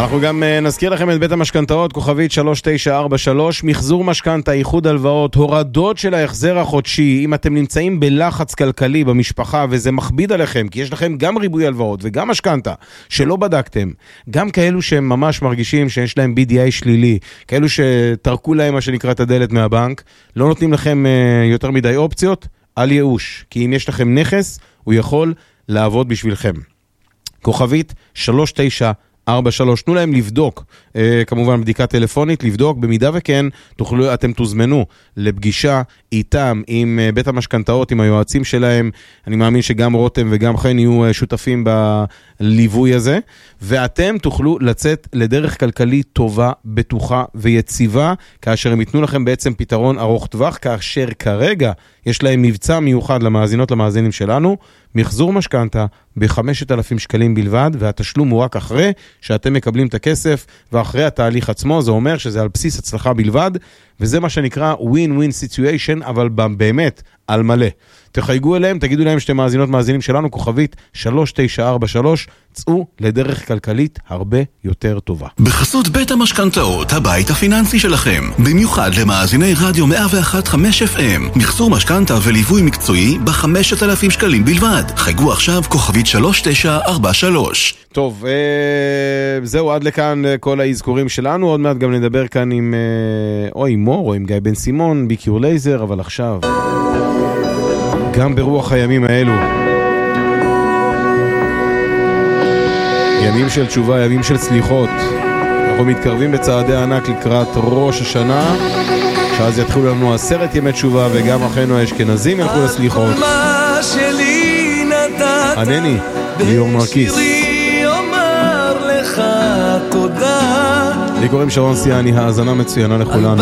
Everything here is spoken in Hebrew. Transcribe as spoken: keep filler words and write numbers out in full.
אנחנו גם נזכיר לכם את בית המשכנתאות, כוכבית שלוש תשע ארבע שלוש, מחזור משכנתא, איחוד הלוואות, הורדות של ההחזר החודשי. אם אתם נמצאים בלחץ כלכלי במשפחה וזה מכביד עליכם, כי יש לכם גם ריבוי הלוואות וגם משכנתא שלא בדקתם, גם כאלו שהם ממש מרגישים שיש להם בי די איי שלילי, כאלו שתרקו להם מה שנקרא את הדלת מהבנק, לא נותנים לכם יותר מדי אופציות, אל ייאוש, כי אם יש לכם נכס, הוא יכול לעבוד בשבילכם. כוכבית שלוש תשע ארבע שלוש, תנו להם לבדוק, אה, כמובן בדיקה טלפונית, לבדוק, במידה וכן, תוכלו, אתם תוזמנו לפגישה איתם, עם אה, בית המשכנתאות, עם היועצים שלהם, אני מאמין שגם רותם וגם חן יהיו אה, שותפים בליווי הזה, ואתם תוכלו לצאת לדרך כלכלית טובה, בטוחה ויציבה, כאשר הם ייתנו לכם בעצם פתרון ארוך טווח, כאשר כרגע יש להם מבצע מיוחד למאזינות למאזינים שלנו, מחזור משכנתא ב-חמשת אלפים שקלים בלבד, והתשלום הוא רק אחרי שאתם מקבלים את הכסף, ואחרי התהליך עצמו, זה אומר שזה על בסיס הצלחה בלבד, וזה מה שנקרא win-win situation, אבל באמת על מלא. תחייגו אליהם, תגידו להם שאתם מאזינות מאזינים שלנו, כוכבית שלוש תשע ארבע שלוש, צאו לדרך כלכלית הרבה יותר טובה. בחסות בית המשכנתאות, הבית הפיננסי שלכם, במיוחד למאזיני רדיו מאה ואחת נקודה חמש אף אם, מחזור משכנתא וליווי מקצועי ב-חמשת אלפים שקלים בלבד. חייגו עכשיו כוכבית שלוש תשע ארבע שלוש. טוב, אה, זהו, עד לכאן אה, כל האזכורים שלנו, עוד מעט גם נדבר כאן עם אה, או עם מור או עם גיא בן סימון, ביקיור לייזר, אבל עכשיו גם ברוח הימים האלו, ימים של תשובה, ימים של סליחות, אנחנו מתקרבים בצעדי ענק לקראת ראש השנה, שאז יתחילו לנו עשרת ימי תשובה, וגם אחינו האשכנזים ילכו לסליחות. ענני, ליאור מרקיס. לי קוראים שרון סיאני, האזנה מצוינה לכולנו.